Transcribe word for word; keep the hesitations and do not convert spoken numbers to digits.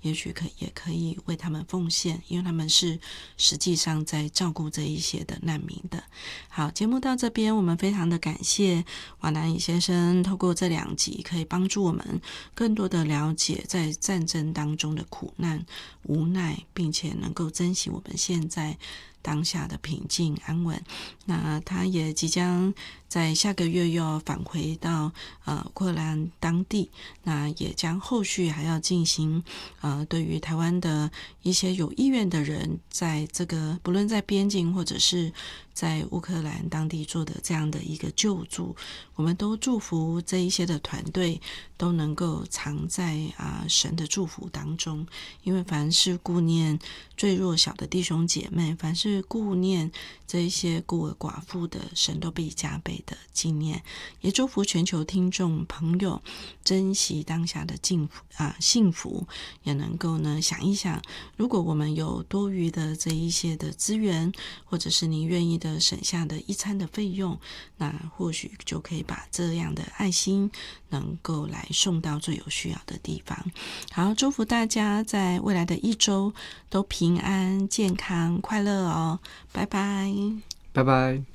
也许可也可以为他们奉献，因为他们是实际上在照顾这一些的难民的。好，节目到这边，我们非常的感谢瓦南乙先生透过这两集可以帮助我们更多的了解在战争当中的苦难无奈，并且能够珍惜我们现在当下的平静安稳。那他也即将在下个月又要返回到呃乌克兰当地，那也将后续还要进行呃对于台湾的一些有意愿的人，在这个不论在边境或者是在乌克兰当地做的这样的一个救助，我们都祝福这一些的团队都能够藏在啊、呃、神的祝福当中，因为凡是顾念最弱小的弟兄姐妹，凡是顾念这一些孤儿寡妇的，神都必加倍的纪念。也祝福全球听众朋友珍惜当下的幸福啊幸福，也能够呢想一想，如果我们有多余的这一些的资源，或者是你愿意的省下的一餐的费用，那或许就可以把这样的爱心能够来送到最有需要的地方。好，祝福大家在未来的一周都平安、健康、快乐哦！拜拜， 拜拜。